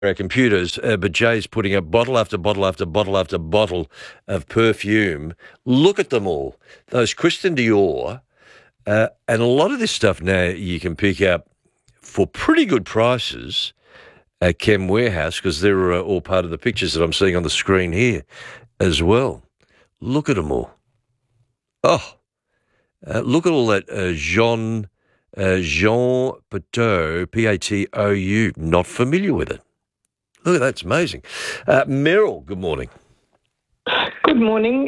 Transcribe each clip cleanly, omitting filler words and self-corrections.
our computers, but Jay's putting up bottle after bottle after bottle after bottle of perfume. Look at them all. Those Christian Dior, and a lot of this stuff now you can pick up for pretty good prices at Chem Warehouse, because they're all part of the pictures that I'm seeing on the screen here as well. Look at them all. Oh, look at all that Jean Patou, Patou. Not familiar with it. Look at that, it's amazing. Meryl, good morning. Good morning.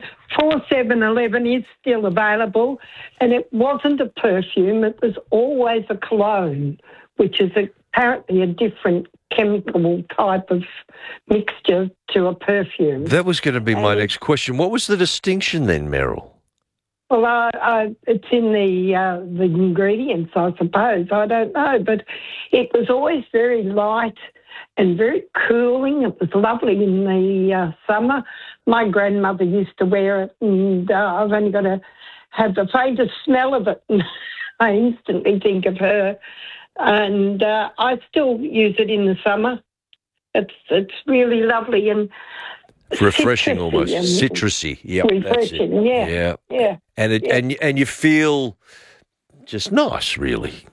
4711 is still available, and it wasn't a perfume, it was always a cologne, which is apparently a different chemical type of mixture to a perfume. That was going to be my next question. What was the distinction then, Meryl? Well, it's in the ingredients, I suppose. I don't know, but it was always very light and very cooling. It was lovely in the summer. My grandmother used to wear it, and I've only got to have the faintest smell of it, and I instantly think of her. And I still use it in the summer. It's really lovely and refreshing, citrusy, almost citrusy. Yeah, refreshing. Yeah. And you feel just nice, really.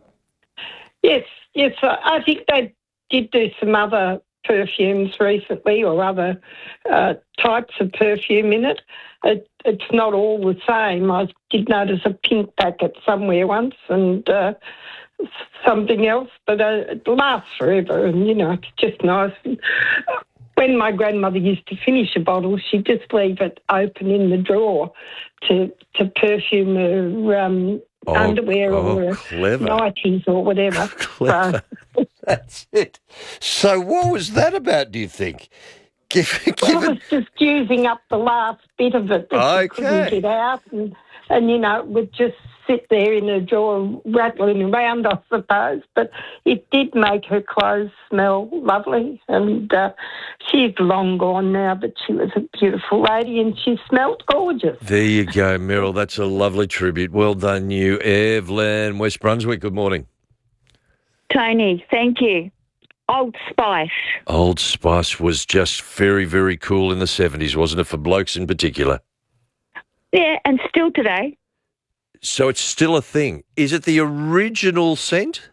Yes. I think they did do some other perfumes recently, or other types of perfume in it. It's not all the same. I did notice a pink packet somewhere once, and something else, but it lasts forever, and it's just nice. When my grandmother used to finish a bottle, she'd just leave it open in the drawer to perfume her underwear or clever. nighties or whatever. Clever. So, that's it. So what was that about, do you think? It was just using up the last bit of it that you couldn't get out, and it would just sit there in a drawer rattling around, I suppose. But it did make her clothes smell lovely, and she's long gone now, but she was a beautiful lady and she smelled gorgeous. There you go, Meryl. That's a lovely tribute. Well done, you. Evelyn, West Brunswick, good morning. Tony, thank you. Old Spice. Old Spice was just very, very cool in the 70s, wasn't it, for blokes in particular? Yeah, and still today. So it's still a thing. Is it the original scent?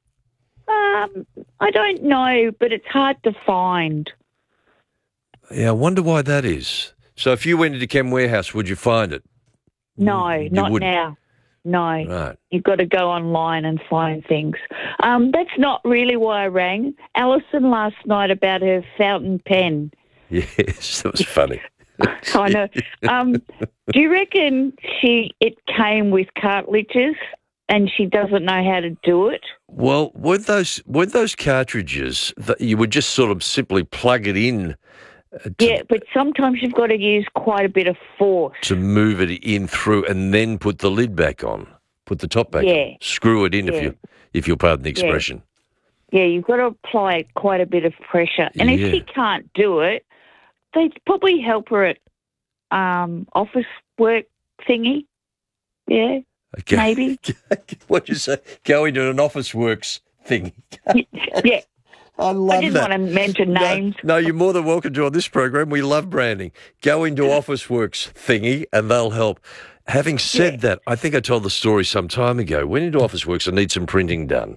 I don't know, but it's hard to find. Yeah, I wonder why that is. So if you went into Chem Warehouse, would you find it? No, not now. No. Right. You've got to go online and find things. That's not really why I rang. Alison last night about her fountain pen. Yes, that was funny. I know. Do you reckon it came with cartridges and she doesn't know how to do it? Well, with those cartridges that you would just sort of simply plug it in? Yeah, but sometimes you've got to use quite a bit of force to move it in through, and then put the lid back on, put the top back on, screw it in if you'll pardon the expression. Yeah, you've got to apply quite a bit of pressure, and if she can't do it, they'd probably help her at office work thingy. Yeah, okay. Maybe. What'd you say? Go into an office works thingy. Yeah. I love that. I didn't want to mention names. No, you're more than welcome to on this program. We love branding. Go into Officeworks thingy and they'll help. Having said that, I think I told the story some time ago. Went into Officeworks, I need some printing done.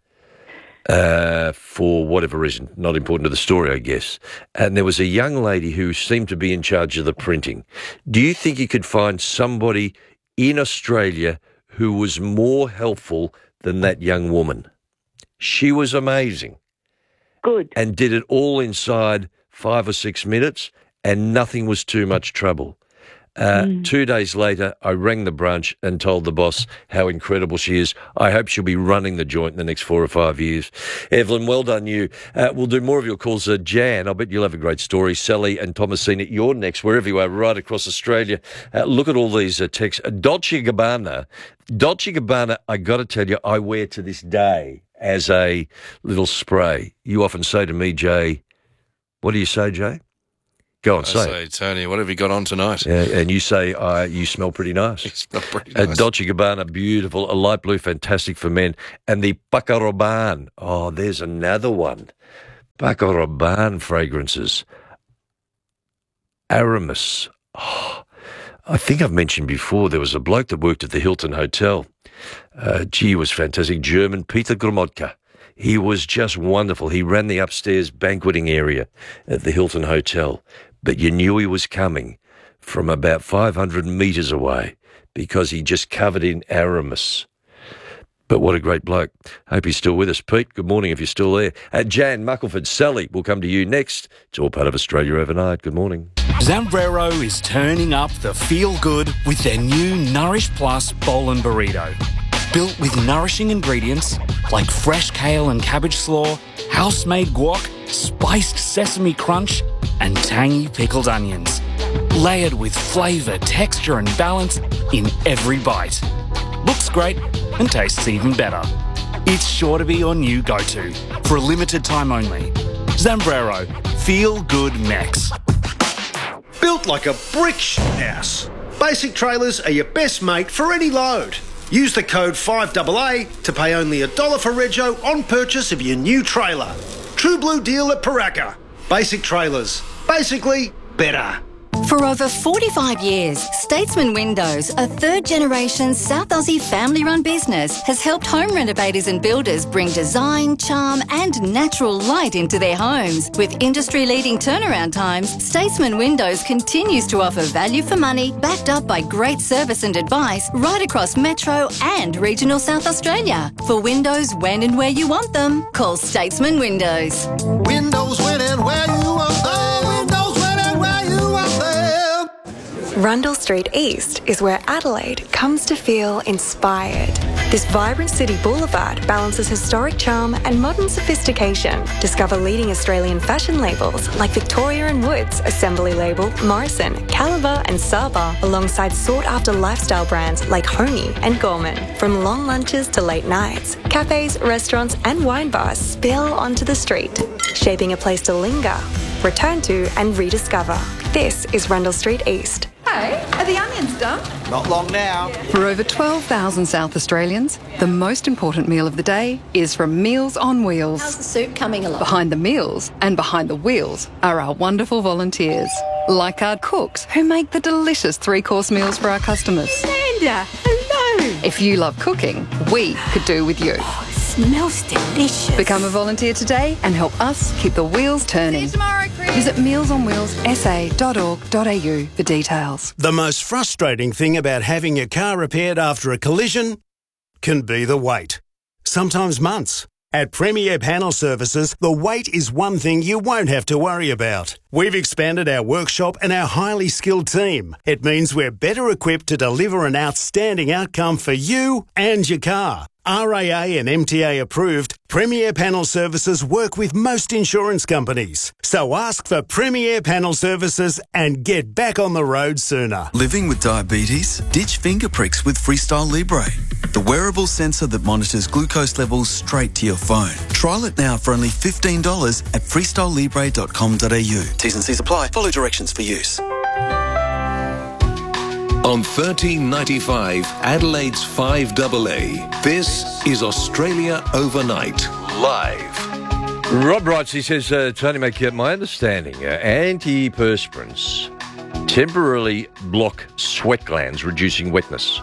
For whatever reason, not important to the story, I guess. And there was a young lady who seemed to be in charge of the printing. Do you think you could find somebody in Australia who was more helpful than that young woman? She was amazing. Good. And did it all inside 5 or 6 minutes, and nothing was too much trouble. 2 days later, I rang the branch and told the boss how incredible she is. I hope she'll be running the joint in the next 4 or 5 years. Evelyn, well done you. We'll do more of your calls. Jan, I bet you'll have a great story. Sally and Thomasina, you're next, wherever you are, right across Australia. Look at all these texts. Dolce Gabbana, I got to tell you, I wear to this day as a little spray. You often say to me, Jay, what do you say, Jay? Go on, say it. Tony, what have you got on tonight? Yeah, and you say you smell pretty nice. You smell pretty nice. Dolce Gabbana, beautiful. A light blue, fantastic for men. And the Pacaroban. Oh, there's another one. Paco Rabanne fragrances. Aramis. Oh, I think I've mentioned before there was a bloke that worked at the Hilton Hotel. He was fantastic. German, Peter Gromodka. He was just wonderful. He ran the upstairs banqueting area at the Hilton Hotel, but you knew he was coming from about 500 metres away because he just covered in Aramis. But what a great bloke. Hope he's still with us. Pete, good morning if you're still there. Jan Muckleford, Sally will come to you next. It's all part of Australia Overnight. Good morning. Zambrero is turning up the feel-good with their new Nourish Plus Bowl and Burrito. Built with nourishing ingredients like fresh kale and cabbage slaw, house-made guac, spiced sesame crunch, and tangy pickled onions. Layered with flavour, texture and balance in every bite. Looks great and tastes even better. It's sure to be your new go-to for a limited time only. Zambrero, feel good Mex. Built like a brick house. Basic Trailers are your best mate for any load. Use the code 5AA to pay only $1 for rego on purchase of your new trailer. True blue deal at Paraka. Basic Trailers. Basically, better. For over 45 years, Statesman Windows, a third-generation South Aussie family-run business, has helped home renovators and builders bring design, charm and natural light into their homes. With industry-leading turnaround times, Statesman Windows continues to offer value for money, backed up by great service and advice right across Metro and regional South Australia. For windows when and where you want them, call Statesman Windows. Windows when and where you want them. Windows when and where you want them. Rundle Street East is where Adelaide comes to feel inspired. This vibrant city boulevard balances historic charm and modern sophistication. Discover leading Australian fashion labels like Victoria & Woods, Assembly Label, Morrison, Caliber and Saba, alongside sought-after lifestyle brands like Honey and Gorman. From long lunches to late nights, cafes, restaurants and wine bars spill onto the street, shaping a place to linger, return to and rediscover. This is Rundle Street East. Hey, are the onions done? Not long now. For over 12,000 South Australians, the most important meal of the day is from Meals on Wheels. How's the soup coming along? Behind the meals and behind the wheels are our wonderful volunteers, like our cooks who make the delicious three-course meals for our customers. Amanda, hello. If you love cooking, we could do with you. Smells delicious. Become a volunteer today and help us keep the wheels turning. See you tomorrow, Chris. Visit mealsonwheelsa.org.au for details. The most frustrating thing about having your car repaired after a collision can be the wait. Sometimes months. At Premier Panel Services, the wait is one thing you won't have to worry about. We've expanded our workshop and our highly skilled team. It means we're better equipped to deliver an outstanding outcome for you and your car. RAA and MTA approved, Premier Panel Services work with most insurance companies. So ask for Premier Panel Services and get back on the road sooner. Living with diabetes? Ditch finger pricks with Freestyle Libre, the wearable sensor that monitors glucose levels straight to your phone. Trial it now for only $15 at freestylelibre.com.au. T's and C's apply. Follow directions for use. On 1395 Adelaide's 5AA, this is Australia Overnight, live. Rob writes, he says, Tony McKee, my understanding, antiperspirants temporarily block sweat glands, reducing wetness,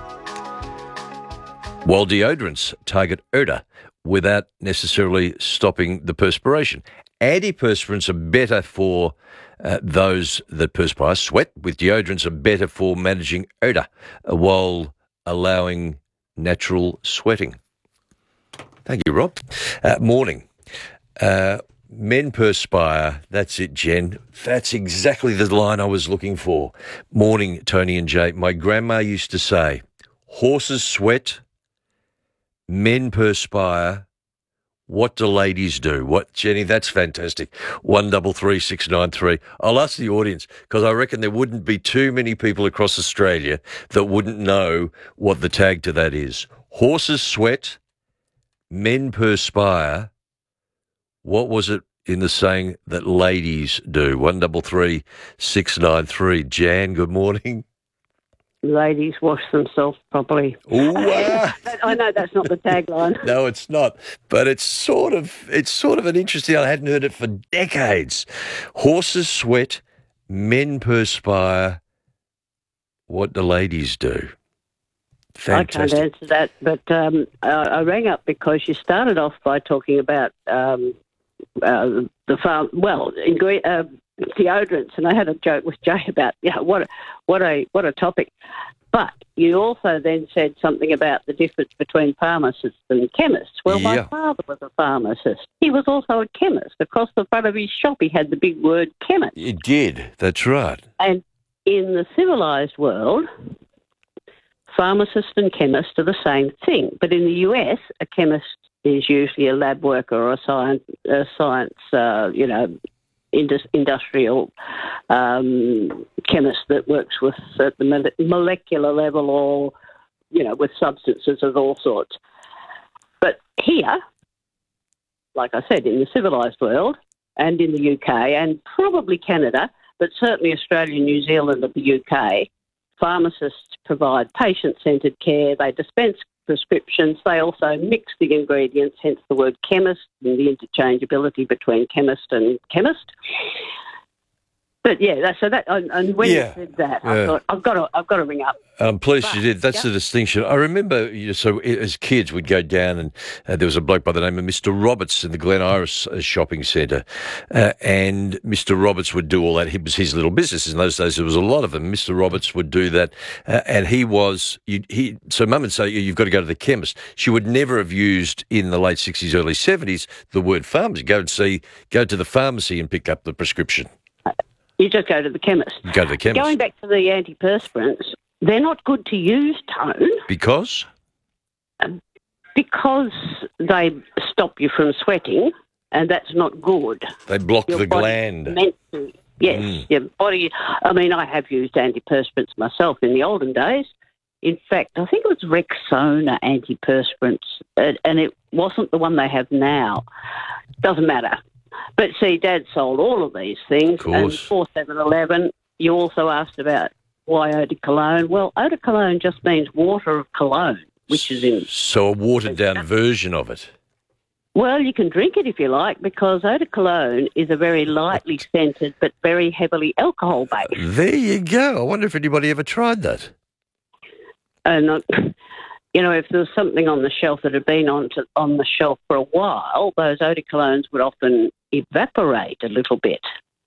while deodorants target odour without necessarily stopping the perspiration. Antiperspirants are better for those that perspire. Sweat with deodorants are better for managing odour while allowing natural sweating. Thank you, Rob. Morning. Men perspire. That's it, Jen. That's exactly the line I was looking for. Morning, Tony and Jay. My grandma used to say, horses sweat, men perspire. What do ladies do? What, Jenny? That's fantastic. 133693. I'll ask the audience because I reckon there wouldn't be too many people across Australia that wouldn't know what the tag to that is. Horses sweat, men perspire. What was it in the saying that ladies do? 133693. Jan, good morning. ladies wash themselves properly. Ooh, I know that's not the tagline. No, it's not. But it's sort of an interesting. I hadn't heard it for decades. Horses sweat, men perspire. What do ladies do? Fantastic. I can't answer that, but I rang up because you started off by talking about the farm. Well, deodorants, and I had a joke with Jay about what a topic. But you also then said something about the difference between pharmacists and chemists. Well, my father was a pharmacist. He was also a chemist. Across the front of his shop, he had the big word chemist. He did. That's right. And in the civilised world, pharmacist and chemist are the same thing. But in the US, a chemist is usually a lab worker or a science industrial chemist that works with at the molecular level or, with substances of all sorts. But here, like I said, in the civilised world and in the UK and probably Canada, but certainly Australia, New Zealand and the UK, pharmacists provide patient-centred care. They dispense prescriptions. They also mix the ingredients, hence the word chemist and the interchangeability between chemist and chemist. But and when you said that, I thought I've got to ring up. I'm pleased you did. That's the distinction. I remember, so as kids, we'd go down and there was a bloke by the name of Mr. Roberts in the Glen Iris shopping centre, and Mr. Roberts would do all that. It was his little business. In those days, there was a lot of them. Mr. Roberts would do that, and so Mum would say, you've got to go to the chemist. She would never have used in the late 60s, early 70s the word pharmacy. Go to the pharmacy and pick up the prescription. You just go to the chemist. Go to the chemist. Going back to the antiperspirants, they're not good to use, Tone. Because? Because they stop you from sweating, and that's not good. They block the gland. Meant to. Yes, your body. I mean, I have used antiperspirants myself in the olden days. In fact, I think it was Rexona antiperspirants, and it wasn't the one they have now. Doesn't matter. But see, Dad sold all of these things. And for 7-Eleven, you also asked about why eau de cologne. Well, eau de cologne just means water of cologne, which is in... So a watered-down version of it. Well, you can drink it if you like, because eau de cologne is a very lightly scented but very heavily alcohol-based. There you go. I wonder if anybody ever tried that. And... if there was something on the shelf that had been on the shelf for a while, those eau de colognes would often evaporate a little bit.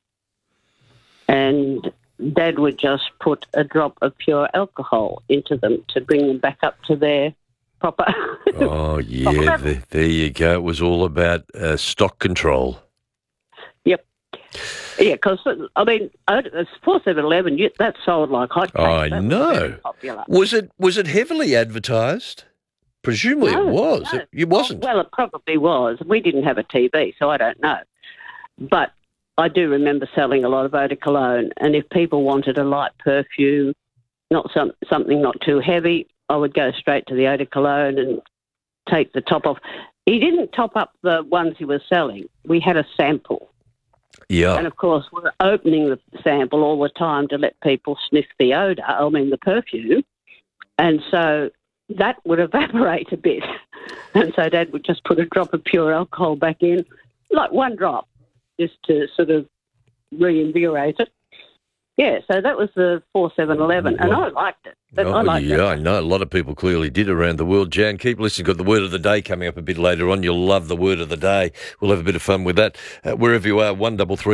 And Dad would just put a drop of pure alcohol into them to bring them back up to their proper... Oh, yeah, there you go. It was all about stock control. Yep. Yeah, because, I mean, for 7-Eleven, that sold like hotcakes. I know. Was it heavily advertised? Presumably it was. No. It wasn't. Well, it probably was. We didn't have a TV, so I don't know. But I do remember selling a lot of eau de cologne, and if people wanted a light perfume, something not too heavy, I would go straight to the eau de cologne and take the top off. He didn't top up the ones he was selling. We had a sample. Yeah. And, of course, we're opening the sample all the time to let people sniff the odour, the perfume. And so that would evaporate a bit. And so Dad would just put a drop of pure alcohol back in, like one drop, just to sort of reinvigorate it. Yeah, so that was the 7-Eleven, and I liked it. But I liked it. I know. A lot of people clearly did around the world. Jan, keep listening. Got the word of the day coming up a bit later on. You'll love the word of the day. We'll have a bit of fun with that. Wherever you are,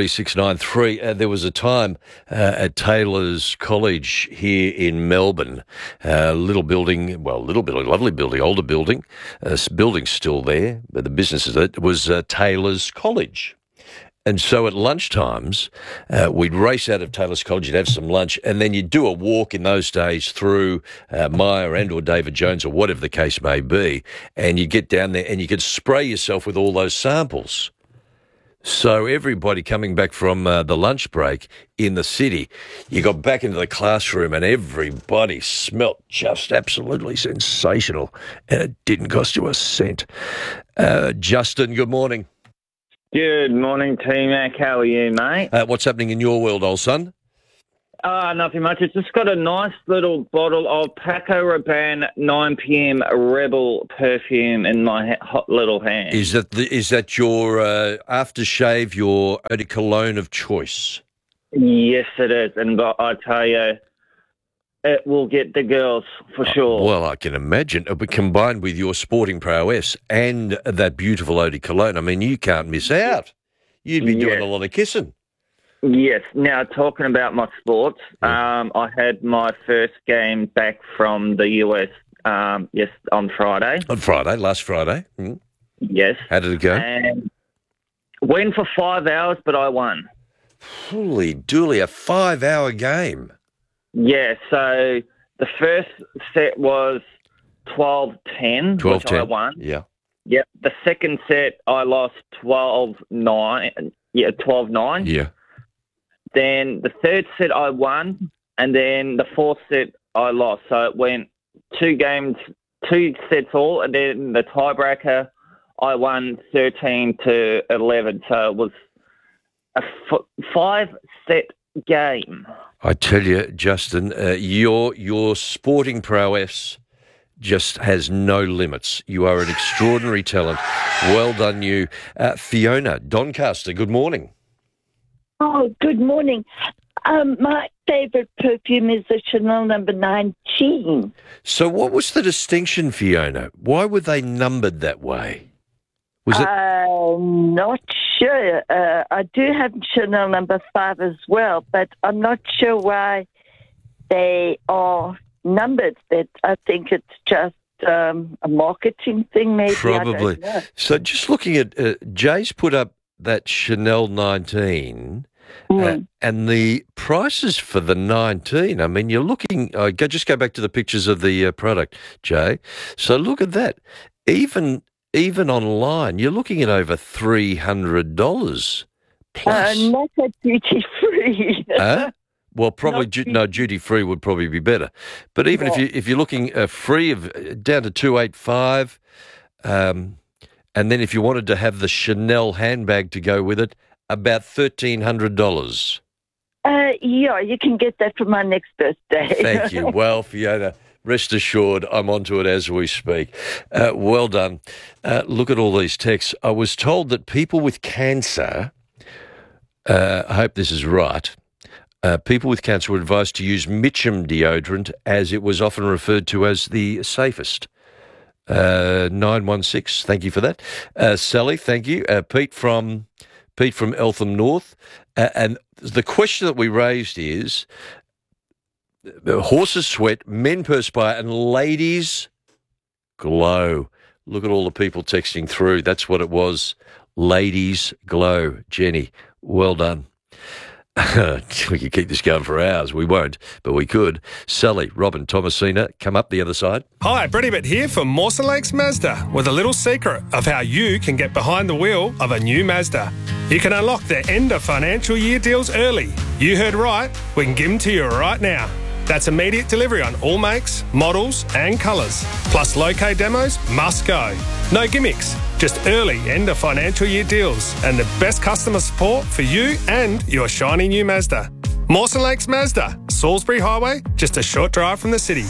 133693. There was a time at Taylor's College here in Melbourne. Lovely building, older building. Building's still there, but the business was Taylor's College. And so at lunchtimes, we'd race out of Taylor's College, you'd have some lunch, and then you'd do a walk in those days through Myer and or David Jones or whatever the case may be, and you get down there and you could spray yourself with all those samples. So everybody coming back from the lunch break in the city, you got back into the classroom and everybody smelt just absolutely sensational, and it didn't cost you a cent. Justin, good morning. Good morning, T-Mac. How are you, mate? What's happening in your world, old son? Nothing much. It's just got a nice little bottle of Paco Rabanne 9pm Rebel perfume in my hot little hand. Is that your aftershave, your eau de cologne of choice? Yes, it is. And I tell you, it will get the girls for sure. Well, I can imagine. But combined with your sporting prowess and that beautiful eau de cologne, I mean, you can't miss out. You'd be doing a lot of kissing. Yes. Now, talking about my sports, I had my first game back from the US on Friday. Last Friday. Mm. Yes. How did it go? And went for 5 hours, but I won. Holy dooly, a 5-hour game. Yeah, so the first set was 12-10, which I won. Yeah. Yep. The second set, I lost 12-9. Yeah, 12-9. Yeah. Then the third set I won, and then the fourth set I lost. So it went 2 sets all, and then the tiebreaker I won 13-11. So it was a 5-set game. I tell you, Justin, your sporting prowess just has no limits. You are an extraordinary talent. Well done, you. Fiona Doncaster, good morning. Oh, good morning. My favourite perfume is the Chanel number 19. So what was the distinction, Fiona? Why were they numbered that way? Was it? Not sure. I do have Chanel number 5 as well, but I'm not sure why they are numbered. That I think it's just a marketing thing, maybe. Probably. I don't know. So just looking at Jay's put up that Chanel 19. And the prices for the 19, I mean, you're looking, just go back to the pictures of the product, Jay. So look at that. Even online, you're looking at over $300 plus. Not at duty free. Well, probably duty free would probably be better. But even if you're looking free of down to $285, and then if you wanted to have the Chanel handbag to go with it, about $1,300. Yeah, you can get that for my next birthday. Thank you. Well, Fiona, rest assured I'm onto it as we speak. Well done. Look at all these texts. I was told that people with cancer, I hope this is right, people with cancer were advised to use Mitchum deodorant as it was often referred to as the safest. 916, thank you for that. Sally, thank you. Pete from Eltham North. And the question that we raised is, horses sweat, men perspire, and ladies glow. Look at all the people texting through. That's what it was. Ladies glow. Jenny, well done. We could keep this going for hours. We won't, but we could. Sally, Robin, Thomasina, come up the other side. Hi, Brady Bit here from Mawson Lakes Mazda with a little secret of how you can get behind the wheel of a new Mazda. You can unlock their end of financial year deals early. You heard right. We can give them to you right now. That's immediate delivery on all makes, models and colours. Plus low-K demos must go. No gimmicks, just early end of financial year deals and the best customer support for you and your shiny new Mazda. Mawson Lakes Mazda, Salisbury Highway, just a short drive from the city.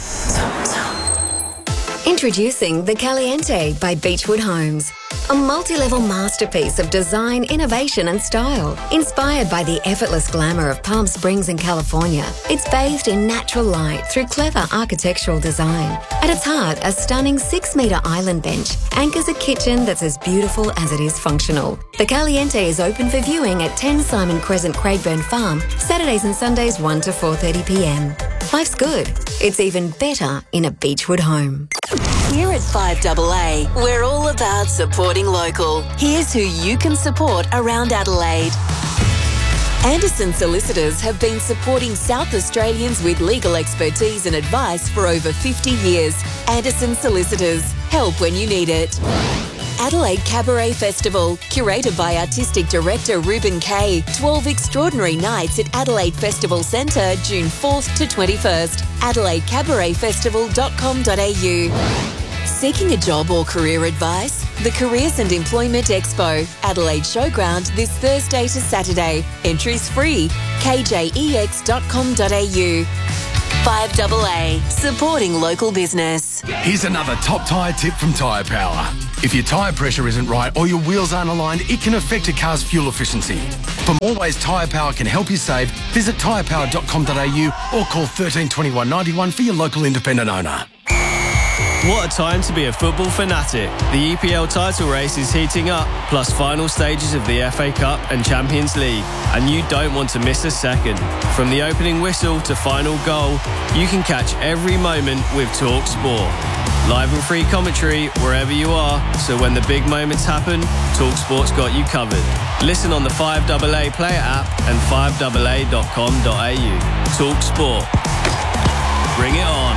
Introducing the Caliente by Beechwood Homes. A multi-level masterpiece of design, innovation and style. Inspired by the effortless glamour of Palm Springs in California, it's bathed in natural light through clever architectural design. At its heart, a stunning 6-metre island bench anchors a kitchen that's as beautiful as it is functional. The Caliente is open for viewing at 10 Simon Crescent, Craigburn Farm, Saturdays and Sundays 1 to 4:30pm. Life's good. It's even better in a Beechwood home. Here at 5AA, we're all about supporting local. Here's who you can support around Adelaide. Anderson Solicitors have been supporting South Australians with legal expertise and advice for over 50 years. Anderson Solicitors, help when you need it. Adelaide Cabaret Festival, curated by Artistic Director Ruben Kay. 12 extraordinary nights at Adelaide Festival Centre, June 4th to 21st. AdelaideCabaretFestival.com.au. Seeking a job or career advice? The Careers and Employment Expo, Adelaide Showground, this Thursday to Saturday. Entries free. kjex.com.au. 5AA, supporting local business. Here's another top tyre tip from Tyre Power. If your tyre pressure isn't right or your wheels aren't aligned, it can affect a car's fuel efficiency. For more ways Tyre Power can help you save, visit tyrepower.com.au or call 13 21 91 for your local independent owner. What a time to be a football fanatic. The EPL title race is heating up, plus final stages of the FA Cup and Champions League, and you don't want to miss a second. From the opening whistle to final goal, you can catch every moment with TalkSport. Live and free commentary wherever you are, so when the big moments happen, TalkSport's got you covered. Listen on the 5AA player app and 5AA.com.au. TalkSport. Bring it on.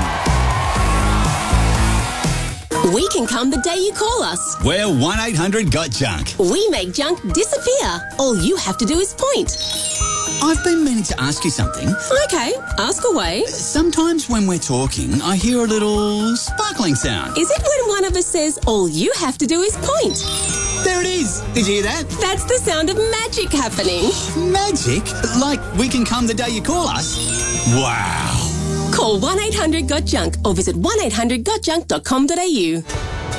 We can come the day you call us. We're 1-800-GOT-JUNK. We make junk disappear. All you have to do is point. I've been meaning to ask you something. Okay, ask away. Sometimes when we're talking, I hear a little sparkling sound. Is it when one of us says, all you have to do is point? There it is. Did you hear that? That's the sound of magic happening. Magic? Like we can come the day you call us? Wow. Call 1-800-GOT-JUNK or visit 1-800-GOT-JUNK.com.au.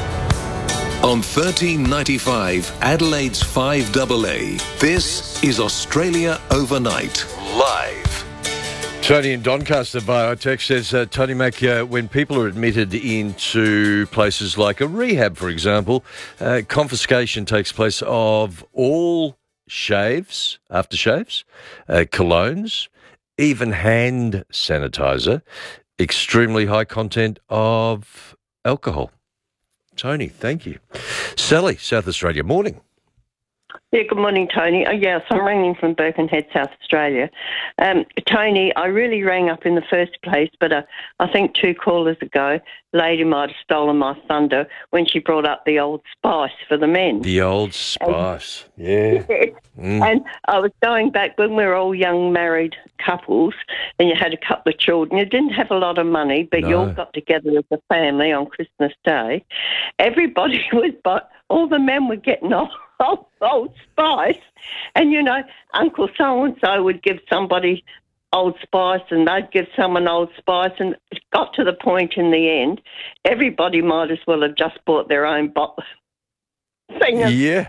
On 1395 Adelaide's 5AA, this is Australia Overnight, live. Tony in Doncaster via text says, Tony Mac, when people are admitted into places like a rehab, for example, confiscation takes place of all shaves, aftershaves, colognes, even hand sanitizer, extremely high content of alcohol. Tony, thank you. Sally, South Australia, morning. Yeah, good morning, Tony. Yes, I'm ringing from Birkenhead, South Australia. Tony, I really rang up in the first place, but I think 2 callers ago, lady might have stolen my thunder when she brought up the Old Spice for the men. The Old Spice, yeah. And I was going back when we were all young married couples and you had a couple of children. You didn't have a lot of money, but you all got together as a family on Christmas Day. Everybody was, all the men were getting old Spice, and you know, Uncle so-and-so would give somebody Old Spice and they'd give someone Old Spice, and it got to the point in the end everybody might as well have just bought their own bottle thing. Yeah.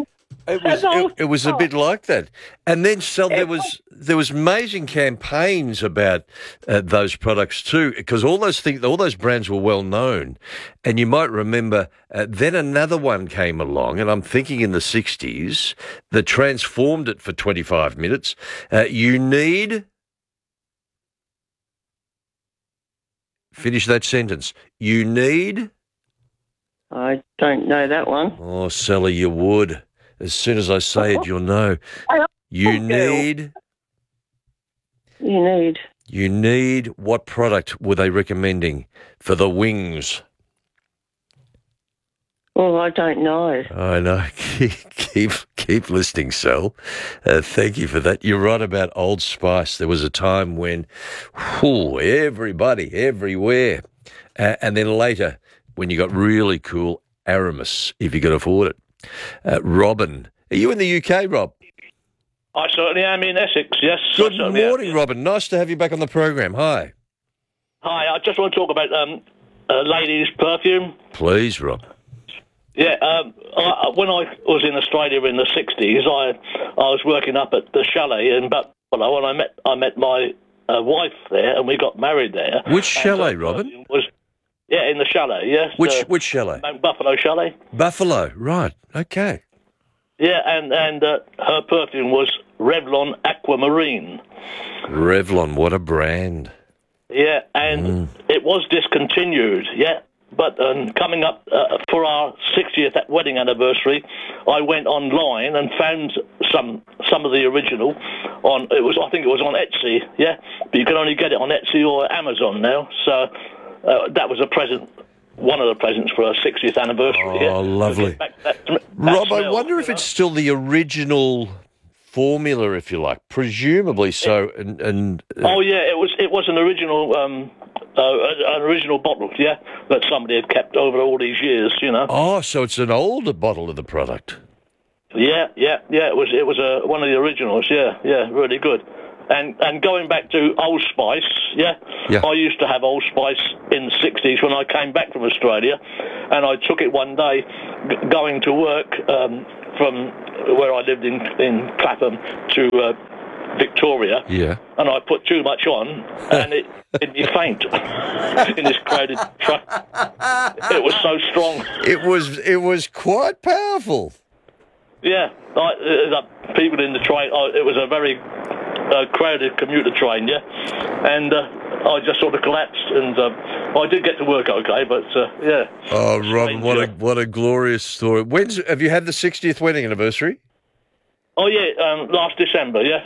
It was a bit like that. And then there was amazing campaigns about those products too, because all those brands were well known. And you might remember then another one came along, and I'm thinking in the 60s, that transformed it for 25 minutes. Finish that sentence. I don't know that one. Oh, Sally, you would. As soon as I say it, you'll know. You need what product were they recommending for the wings? Well, I don't know. I know. Keep listening, Sal. Thank you for that. You're right about Old Spice. There was a time when everybody, everywhere. And then later, when you got really cool, Aramis, if you could afford it. Robin, are you in the UK, Rob? I certainly am in Essex, yes. Good morning, Robin. Nice to have you back on the program. Hi. Hi, I just want to talk about ladies' perfume. Please, Rob. Yeah, when I was in Australia in the 60s, I was working up at the chalet in Buffalo, and I met my wife there, and we got married there. Which chalet, Robin? Yeah, in the chalet, yes. Which chalet? Buffalo Chalet. Buffalo, right, okay. Yeah, and her perfume was Revlon Aquamarine. Revlon, what a brand. Yeah, and it was discontinued, yeah. But coming up for our 60th wedding anniversary, I went online and found some of the original I think it was on Etsy, yeah. But you can only get it on Etsy or Amazon now, so... that was one of the presents for our 60th anniversary. Oh, lovely. Rob, I wonder if it's still the original formula, if you like, presumably so. Oh yeah, it was an original bottle, yeah, that somebody had kept over all these years, you know. Oh, so it's an older bottle of the product. Yeah. It was one of the originals. Yeah, really good. And going back to Old Spice, yeah, I used to have Old Spice in the 60s when I came back from Australia, and I took it one day going to work from where I lived in Clapham to Victoria. Yeah. And I put too much on, and it made me faint in this crowded truck. It was so strong. It was quite powerful. Yeah, the people in the train. It was a very crowded commuter train, yeah, and I just sort of collapsed, and I did get to work okay, but yeah. Oh, Robin, what a glorious story. Have you had the 60th wedding anniversary? Oh yeah, last December, yeah.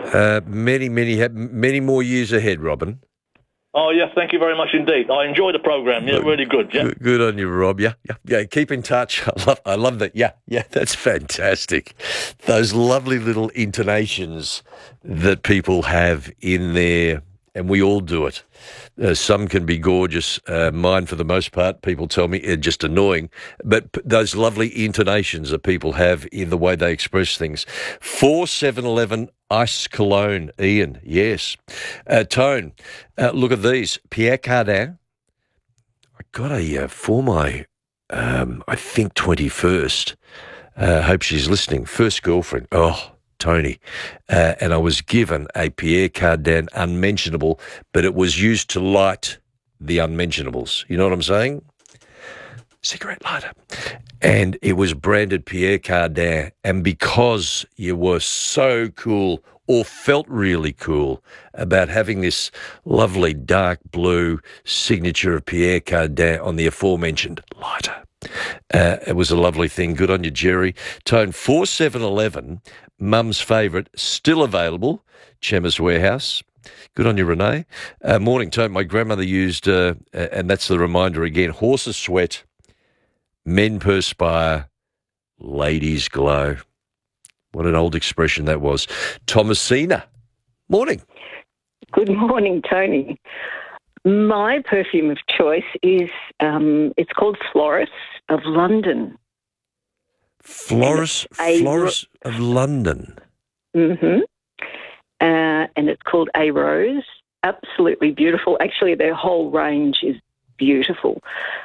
Many more years ahead, Robin. Oh yeah, thank you very much indeed. I enjoy the program. Yeah, really good. Yeah, good on you, Rob. Yeah. Keep in touch. I love that. Yeah, that's fantastic. Those lovely little intonations that people have in there, and we all do it. Some can be gorgeous. Mine, for the most part, people tell me, are just annoying. But those lovely intonations that people have in the way they express things. 4711 Ice Cologne, Ian, yes. Tone, look at these. Pierre Cardin. I got for my, I think, 21st. Hope she's listening. First girlfriend. Oh, Tony. And I was given a Pierre Cardin unmentionable, but it was used to light the unmentionables. You know what I'm saying? Cigarette lighter. And it was branded Pierre Cardin. And because you were so cool, or felt really cool, about having this lovely dark blue signature of Pierre Cardin on the aforementioned lighter, it was a lovely thing. Good on you, Jerry. Tone, 4711, Mum's favourite, still available, Chemist Warehouse. Good on you, Renee. Morning, Tone. My grandmother used, and that's the reminder again, horses sweat, men perspire, ladies glow. What an old expression that was. Thomasina, morning. Good morning, Tony. My perfume of choice is, it's called Floris of London. Floris of London. Mm-hmm. And it's called A Rose. Absolutely beautiful. Actually, their whole range is beautiful.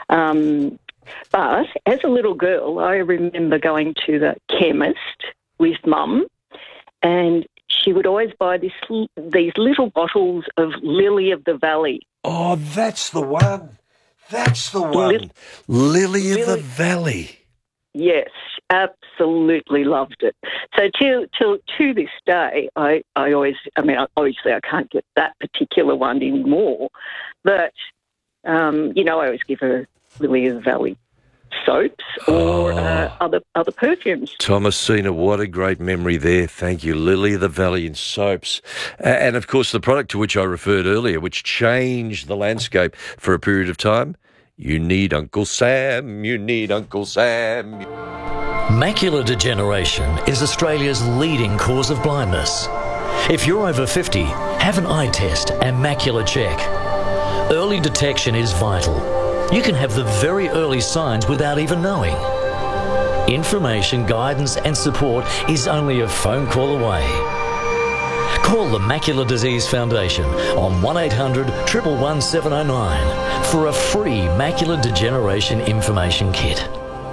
But as a little girl, I remember going to the chemist with Mum, and she would always buy these little bottles of Lily of the Valley. Oh, that's the one. That's the one. Lily of the Valley. Yes, absolutely loved it. So to this day, I always, obviously I can't get that particular one anymore, but, I always give her Lily of the Valley soaps or other perfumes. Thomasina, what a great memory there. Thank you. Lily of the Valley and soaps. And, of course, the product to which I referred earlier, which changed the landscape for a period of time, You Need Uncle Sam, You Need Uncle Sam. Macular degeneration is Australia's leading cause of blindness. If you're over 50, have an eye test and macular check. Early detection is vital. You can have the very early signs without even knowing. Information, guidance and support is only a phone call away. Call the Macular Disease Foundation on 1800 111 709 for a free macular degeneration information kit.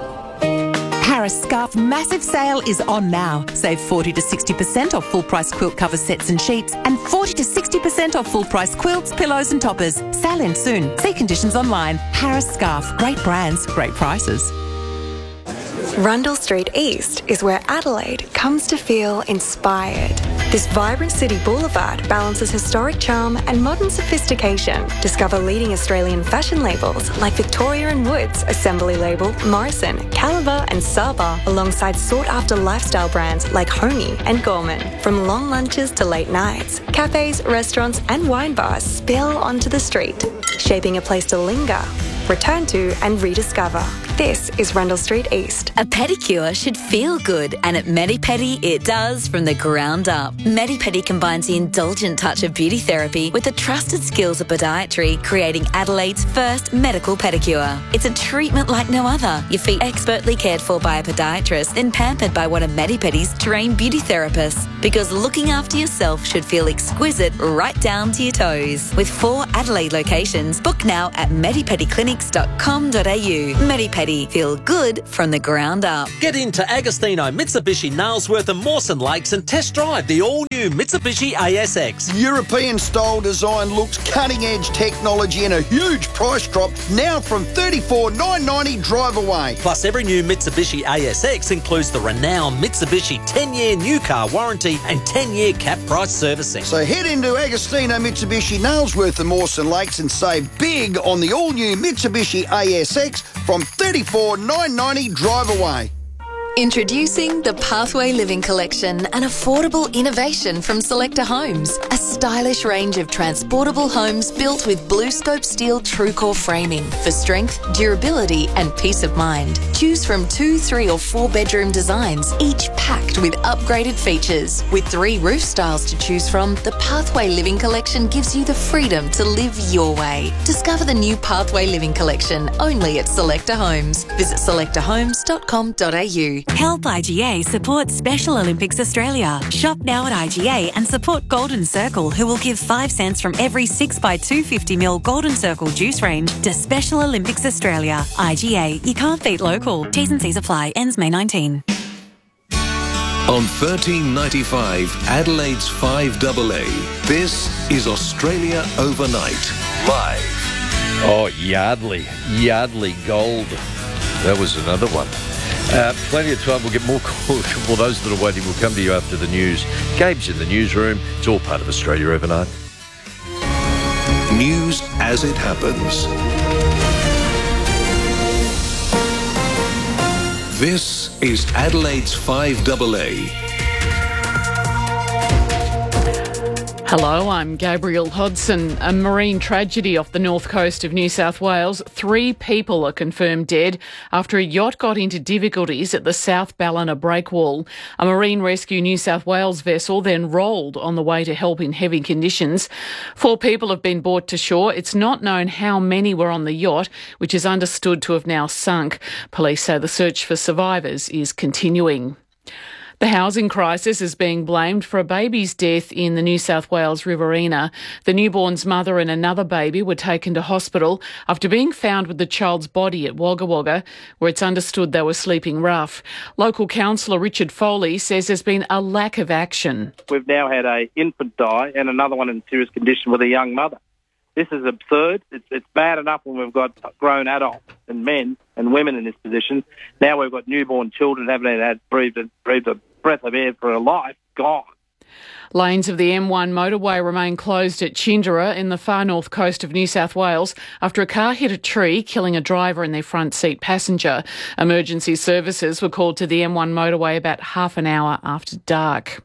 Harris Scarf massive sale is on now. Save 40 to 60% off full price quilt cover sets and sheets and 40 to 60% off full price quilts, pillows and toppers. Sale ends soon. See conditions online. Harris Scarf. Great brands, great prices. Rundle Street East is where Adelaide comes to feel inspired. This vibrant city boulevard balances historic charm and modern sophistication. Discover leading Australian fashion labels like Victoria & Woods, Assembly Label, Morrison, Caliber and Saba, alongside sought-after lifestyle brands like Homey and Gorman. From long lunches to late nights, cafes, restaurants and wine bars spill onto the street, shaping a place to linger, return to and rediscover. This is Rundle Street East. A pedicure should feel good, and at Medipedi it does from the ground up. Medipedi combines the indulgent touch of beauty therapy with the trusted skills of podiatry, creating Adelaide's first medical pedicure. It's a treatment like no other. Your feet expertly cared for by a podiatrist, then pampered by one of Medipedi's trained beauty therapists. Because looking after yourself should feel exquisite right down to your toes. With 4 Adelaide locations, book now at medipediclinics.com.au. Medipedi. Feel good from the ground up. Get into Agostino, Mitsubishi, Nailsworth and Mawson Lakes and test drive the all-new Mitsubishi ASX. European-style design looks, cutting-edge technology and a huge price drop now from $34,990 drive away. Plus, every new Mitsubishi ASX includes the renowned Mitsubishi 10-year new car warranty and 10-year cap price servicing. So head into Agostino, Mitsubishi, Nailsworth and Mawson Lakes and save big on the all-new Mitsubishi ASX from $34,990 drive away. Introducing the Pathway Living Collection, an affordable innovation from Selector Homes. A stylish range of transportable homes built with BlueScope steel TrueCore framing for strength, durability and peace of mind. Choose from 2, 3 or 4 bedroom designs, each packed with upgraded features. With 3 roof styles to choose from, the Pathway Living Collection gives you the freedom to live your way. Discover the new Pathway Living Collection only at Selector Homes. Visit selectorhomes.com.au. Help IGA support Special Olympics Australia. Shop now at IGA and support Golden Circle, who will give 5 cents from every 6x250ml Golden Circle juice range to Special Olympics Australia. IGA, you can't beat local. T's and C's apply. Ends May 19. On 1395 Adelaide's 5AA, this is Australia Overnight, live. Oh, Yardley Gold. That was another one. Plenty of time. We'll get more calls. For those that are waiting, we'll come to you after the news. Gabe's in the newsroom. It's all part of Australia Overnight. News as it happens. This is Adelaide's 5AA. Hello, I'm Gabrielle Hodson. A marine tragedy off the north coast of New South Wales. 3 people are confirmed dead after a yacht got into difficulties at the South Ballina breakwall. A Marine Rescue New South Wales vessel then rolled on the way to help in heavy conditions. 4 people have been brought to shore. It's not known how many were on the yacht, which is understood to have now sunk. Police say the search for survivors is continuing. The housing crisis is being blamed for a baby's death in the New South Wales Riverina. The newborn's mother and another baby were taken to hospital after being found with the child's body at Wagga Wagga, where it's understood they were sleeping rough. Local councillor Richard Foley says there's been a lack of action. We've now had an infant die and another one in serious condition with a young mother. This is absurd. It's bad enough when we've got grown adults and men and women in this position. Now we've got newborn children haven't had breathed a breath of air for a life. Gone. Lanes of the M1 motorway remain closed at Chindera in the far north coast of New South Wales after a car hit a tree, killing a driver and their front seat passenger. Emergency services were called to the M1 motorway about half an hour after dark.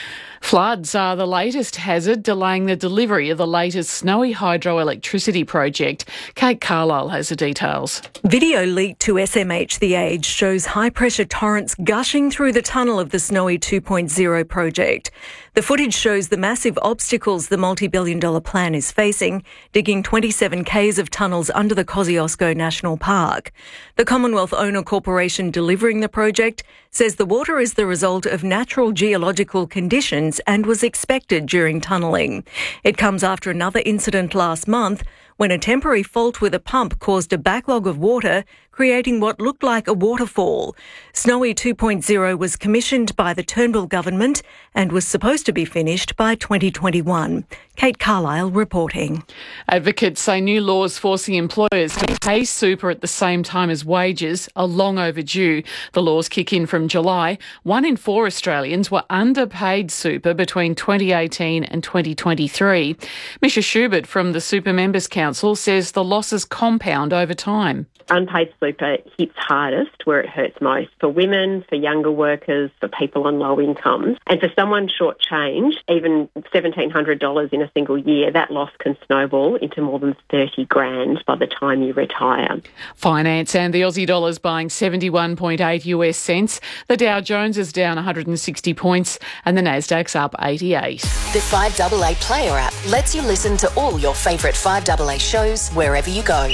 Floods are the latest hazard, delaying the delivery of the latest Snowy hydroelectricity project. Kate Carlisle has the details. Video leaked to SMH The Age shows high-pressure torrents gushing through the tunnel of the Snowy 2.0 project. The footage shows the massive obstacles the multi-billion-dollar plan is facing, digging 27 k's of tunnels under the Kosciuszko National Park. The Commonwealth Owner Corporation delivering the project says the water is the result of natural geological conditions and was expected during tunnelling. It comes after another incident last month when a temporary fault with a pump caused a backlog of water, creating what looked like a waterfall. Snowy 2.0 was commissioned by the Turnbull government and was supposed to be finished by 2021. Kate Carlisle reporting. Advocates say new laws forcing employers to pay super at the same time as wages are long overdue. The laws kick in from July. 1 in 4 Australians were underpaid super between 2018 and 2023. Misha Schubert from the Super Members Council says the losses compound over time. unpaid super hits hardest where it hurts most for women, for younger workers, for people on low incomes. And for someone shortchanged, even $1,700 in a single year, that loss can snowball into more than $30,000 by the time you retire. Finance and the Aussie dollar's buying 71.8 US cents. The Dow Jones is down 160 points and the Nasdaq's up 88. The 5AA Player app lets you listen to all your favourite 5AA shows wherever you go.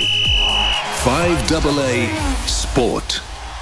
5AA Sport.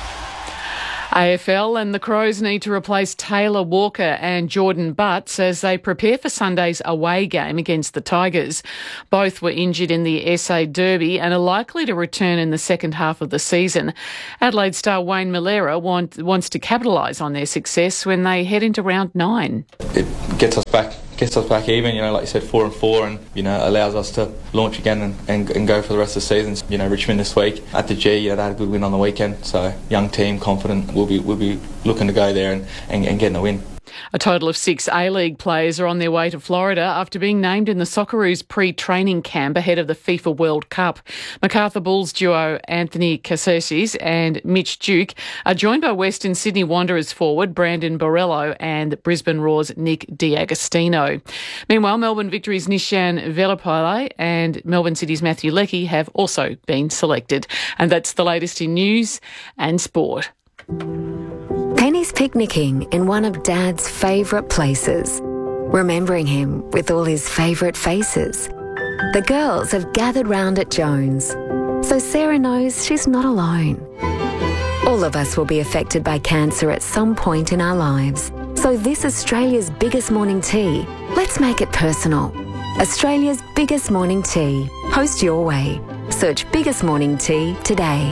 AFL and the Crows need to replace Taylor Walker and Jordan Butts as they prepare for Sunday's away game against the Tigers. Both were injured in the SA Derby and are likely to return in the second half of the season. Adelaide star Wayne Milera wants to capitalise on their success when they head into round 9. It gets us back even, like you said, 4-4, and allows us to launch again and go for the rest of the season. Richmond this week at the G, they had a good win on the weekend, so young team, confident, we'll be looking to go there and getting a win. A total of 6 A-League players are on their way to Florida after being named in the Socceroos pre-training camp ahead of the FIFA World Cup. Macarthur Bulls duo Anthony Caceres and Mitch Duke are joined by Western Sydney Wanderers forward Brandon Borrello and Brisbane Roar's Nick D'Agostino. Meanwhile, Melbourne Victory's Nishan Velapale and Melbourne City's Matthew Leckie have also been selected. And that's the latest in news and sport. Penny's picnicking in one of Dad's favourite places, remembering him with all his favourite faces. The girls have gathered round at Jones, so Sarah knows she's not alone. All of us will be affected by cancer at some point in our lives. So this Australia's biggest morning tea, let's make it personal. Australia's biggest morning tea. Host your way. Search Biggest Morning Tea today.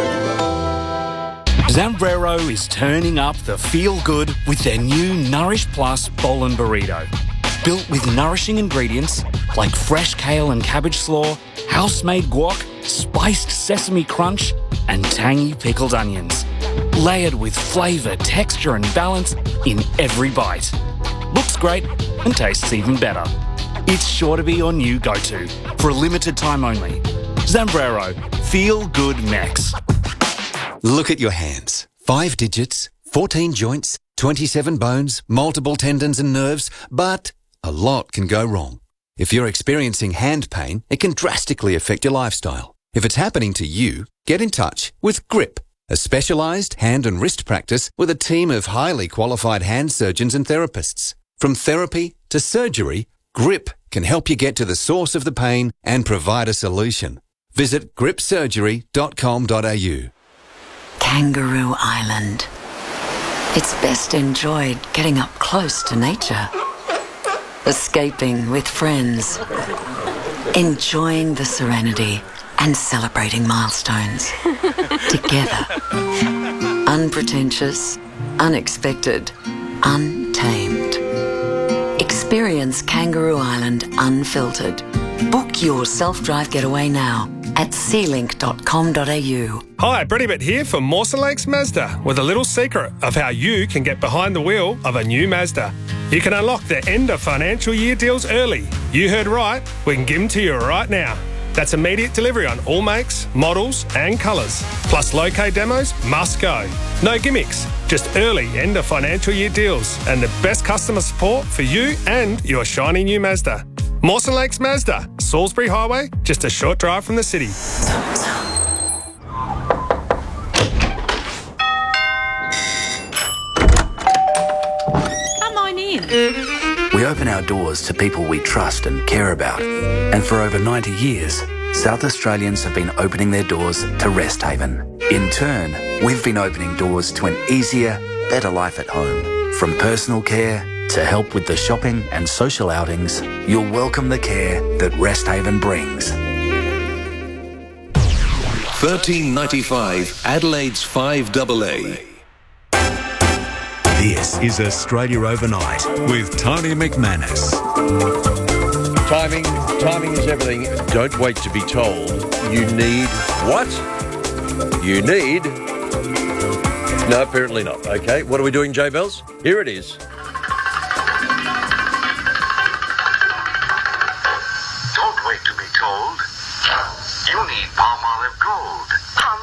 Zambrero is turning up the feel-good with their new Nourish Plus Bowl and Burrito. Built with nourishing ingredients like fresh kale and cabbage slaw, house-made guac, spiced sesame crunch, and tangy pickled onions. Layered with flavour, texture and balance in every bite. Looks great and tastes even better. It's sure to be your new go-to for a limited time only. Zambrero, Feel Good Max. Look at your hands. 5 digits, 14 joints, 27 bones, multiple tendons and nerves, but a lot can go wrong. If you're experiencing hand pain, it can drastically affect your lifestyle. If it's happening to you, get in touch with GRIP, a specialised hand and wrist practice with a team of highly qualified hand surgeons and therapists. From therapy to surgery, GRIP can help you get to the source of the pain and provide a solution. Visit gripsurgery.com.au. Kangaroo Island. It's best enjoyed getting up close to nature, escaping with friends, enjoying the serenity and celebrating milestones together. Unpretentious, unexpected, untamed. Experience Kangaroo Island unfiltered. Book your self-drive getaway now at sealink.com.au. Hi, Brady Bitt here for Mawson Lakes Mazda with a little secret of how you can get behind the wheel of a new Mazda. You can unlock the end of financial year deals early. You heard right, we can give them to you right now. That's immediate delivery on all makes, models and colours. Plus low-K demos must go. No gimmicks, just early end of financial year deals and the best customer support for you and your shiny new Mazda. Mawson Lakes Mazda, Salisbury Highway, just a short drive from the city. Come on in. We open our doors to people we trust and care about. And for over 90 years, South Australians have been opening their doors to Rest Haven. In turn, we've been opening doors to an easier, better life at home. From personal care to help with the shopping and social outings, you'll welcome the care that Rest Haven brings. 1395 Adelaide's 5AA. This is Australia Overnight with Tony McManus. Timing is everything. Don't wait to be told. You need what? You need... No, apparently not. Okay, what are we doing, J Bells? Here it is. Don't wait to be told. You need Palmolive Gold.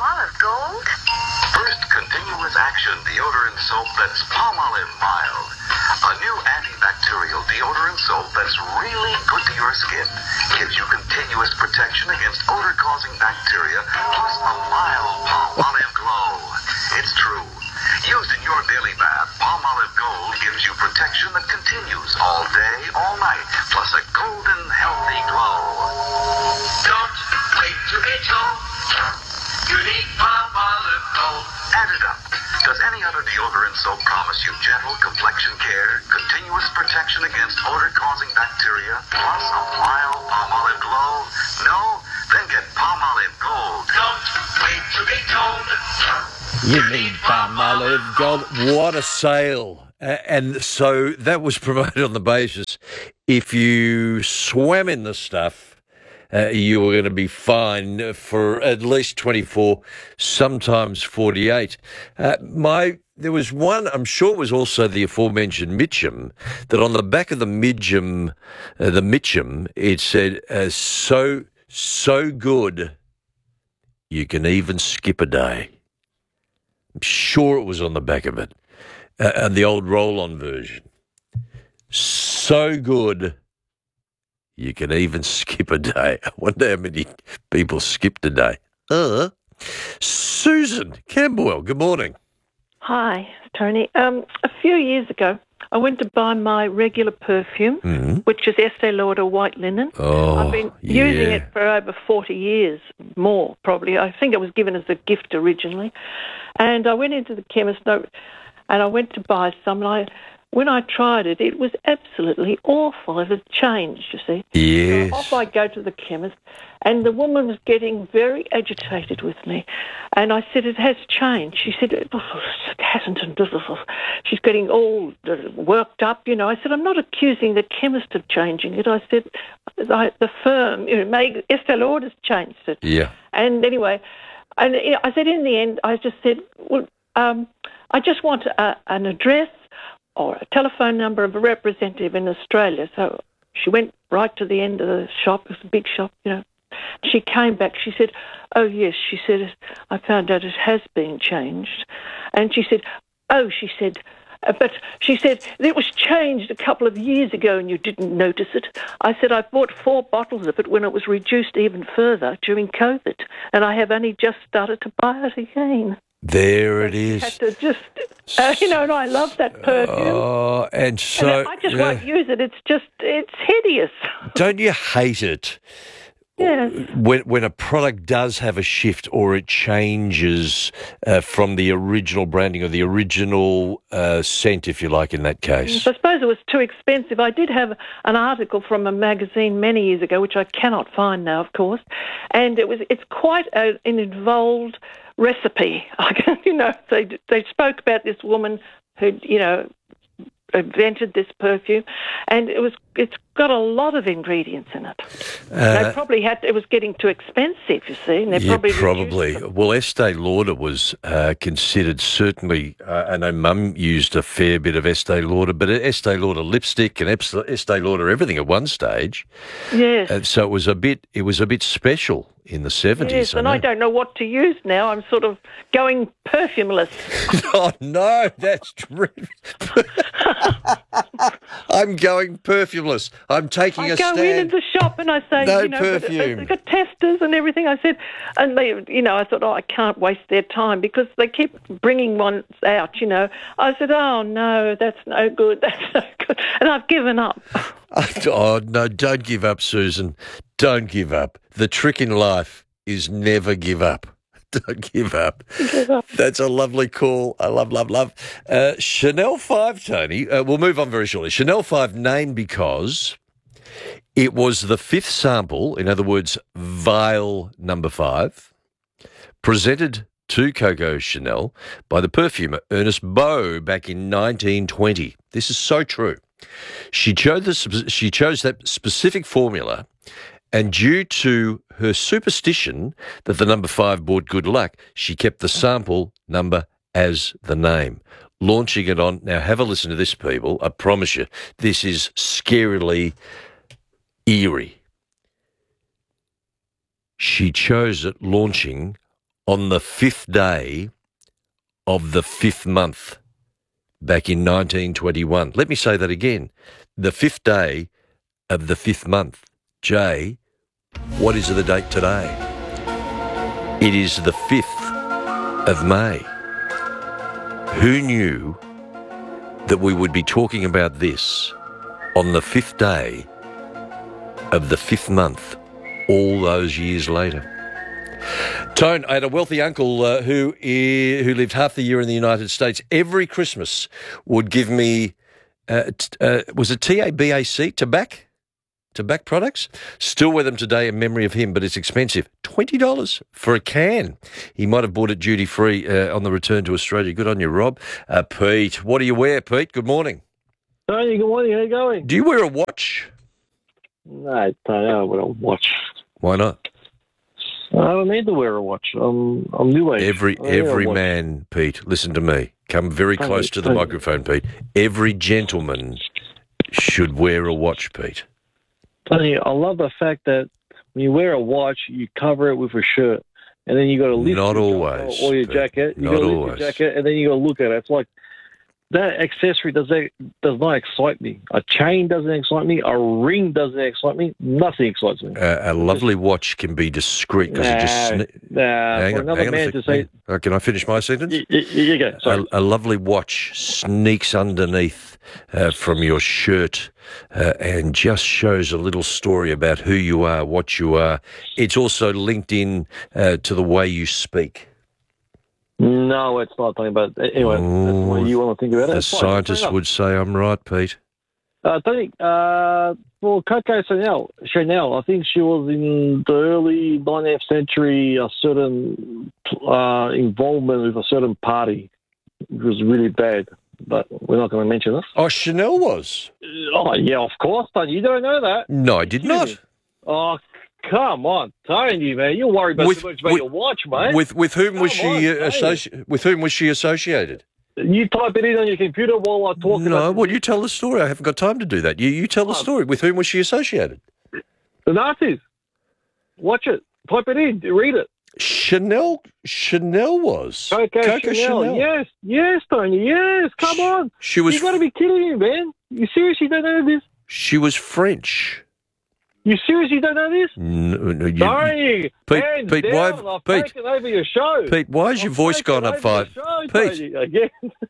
protection against odor-causing bacteria, plus a mild Palmolive glow. It's true. Used in your daily bath, Palmolive Gold gives you protection that continues all day, all night, plus a golden, healthy glow. Don't wait to be told. You need Palmolive Gold. Add it up. Does any other deodorant soap promise you gentle complexion care, continuous protection against odor-causing bacteria, plus a mild Palmolive glow? No? Then get Palmolive Gold. Don't wait to be told. You need Palmolive Gold. What a sale. And so that was promoted on the basis if you swam in the stuff, you were going to be fined for at least 24, sometimes 48. There was one, I'm sure it was also the aforementioned Mitchum, that on the back of the Mitchum, it said, so good, you can even skip a day. I'm sure it was on the back of it, and the old roll-on version. So good, you can even skip a day. I wonder how many people skipped a day. Susan Camberwell, good morning. Hi, Tony. A few years ago, I went to buy my regular perfume, which is Estee Lauder White Linen. Oh, I've been using it for over 40 years, more probably. I think it was given as a gift originally. And I went into the chemist and I went to buy some. And when I tried it, it was absolutely awful. It had changed, you see. Yes. So off I go to the chemist, and the woman was getting very agitated with me. And I said, it has changed. She said, it hasn't. She's getting all worked up, you know. I said, I'm not accusing the chemist of changing it. I said, the firm, Estee Lauder's changed it. Yeah. And anyway, and I said, in the end, I just said, well, I just want an address or a telephone number of a representative in Australia. So she went right to the end of the shop. It was a big shop, you know. She came back. She said, oh, yes. She said, I found out it has been changed. And she said, but she said, it was changed a couple of years ago and you didn't notice it. I said, I bought 4 bottles of it when it was reduced even further during COVID, and I have only just started to buy it again. There it is. Had to just, and I love that perfume. Oh, and so... I just won't use it. It's hideous. Don't you hate it? Yes. When a product does have a shift or it changes from the original branding or the original scent, if you like, in that case. I suppose it was too expensive. I did have an article from a magazine many years ago, which I cannot find now, of course, and it's quite an involved recipe. They spoke about this woman who, invented this perfume, and it's got a lot of ingredients in it. They probably it was getting too expensive, you see. And probably. Well, Estee Lauder was considered certainly. I know Mum used a fair bit of Estee Lauder, but Estee Lauder lipstick and Estee Lauder everything at one stage. Yes. And so it was a bit special in the 70s. Yes, and I don't know what to use now. I'm sort of going perfumeless. Oh, no, that's dreadful. I'm going perfumeless. I'm taking a stand. I go into the shop and I say, no perfume. They've got testers and everything. I said, and they, I thought, I can't waste their time because they keep bringing ones out, I said, oh, no, that's no good. That's no good. And I've given up. Oh, no, don't give up, Susan. Don't give up. The trick in life is never give up. Don't give up. That's a lovely call. I love. Chanel 5, Tony. We'll move on very shortly. Chanel 5 named because it was the 5th sample, in other words, vial number 5, presented to Coco Chanel by the perfumer Ernest Beau back in 1920. This is so true. She chose that specific formula, and due to her superstition that the number 5 brought good luck, she kept the sample number as the name, launching it on. Now, have a listen to this, people. I promise you, this is scarily eerie. She chose it launching on the 5th day of the 5th month back in 1921. Let me say that again. The 5th day of the 5th month. J What is the date today? It is the 5th of May. Who knew that we would be talking about this on the 5th day of the 5th month all those years later? Tone, I had a wealthy uncle who lived half the year in the United States. Every Christmas would give me, was it TABAC, tobacco products? Still wear them today in memory of him, but it's expensive. $20 for a can. He might have bought it duty-free on the return to Australia. Good on you, Rob. Pete, what do you wear, Pete? Good morning. Tony, good morning. How you going? Do you wear a watch? No, Tony, I don't wear a watch. Why not? I don't need to wear a watch. I'm new age. Every man, Pete, listen to me. Come very close to the microphone, Pete. Every gentleman should wear a watch, Pete. Tony, I love the fact that when you wear a watch, you cover it with a shirt, and then you got to lift Not always, or your Pete. jacket. You Not got to lift always. your jacket, and then you got to look at it. It's like that accessory does not excite me. A chain doesn't excite me. A ring doesn't excite me. Nothing excites me. A lovely watch can be discreet because it just... for another man to say... Can I finish my sentence? You go. Sorry. A lovely watch sneaks underneath from your shirt and just shows a little story about who you are, what you are. It's also linked in to the way you speak. No, it's not talking about. Anyway, that's the way you want to think about it. The It's fine. scientists would say I'm right, Pete. Tony, for Coco Chanel, I think she was in the early 19th century, a certain involvement with a certain party. It was really bad, but we're not going to mention it. Oh, Chanel was? Oh, yeah, of course, Tony. You don't know that? No, I did not. Oh, come on, Tony, man. You're worried about too much about your watch, mate. With whom was she associated? You type it in on your computer while I talk. No, well, you tell the story. I haven't got time to do that. You tell the story. With whom was she associated? The Nazis. Watch it. Type it in. Read it. Chanel was. Coco Chanel. Yes, Tony. Yes, come on. She was. You got to be kidding me, man. You seriously don't know this? She was French. You seriously don't know this? No, Sorry, Pete, why? I've taken over your show. Pete, why has your voice gone up 5? Pete, again.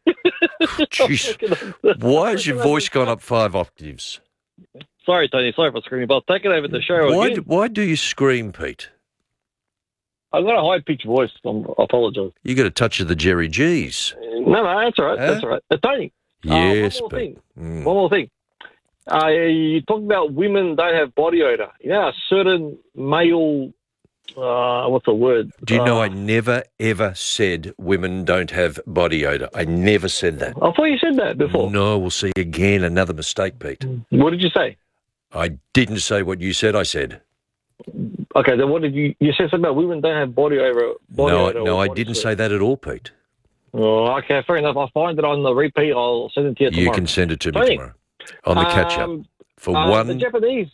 Jeez, why has your voice gone up 5 octaves? Sorry, Tony. Sorry for screaming, but I've taken over the show again. Why do you scream, Pete? I've got a high-pitched voice. I apologise. You got a touch of the Jerry G's. No, that's all right. Huh? That's all right. Tony. Yes, One more thing. You talking about women don't have body odour. You know, a certain male, what's the word? Do you know I never, ever said women don't have body odour? I never said that. I thought you said that before. No, we'll see again. Another mistake, Pete. What did you say? I didn't say what you said I said. Okay, then what did you said something about women don't have body odour. No, I didn't say that at all, Pete. Oh, okay, fair enough. I'll find it on the repeat. I'll send it to you tomorrow. You can send it to me tomorrow. On the catch-up. For the Japanese,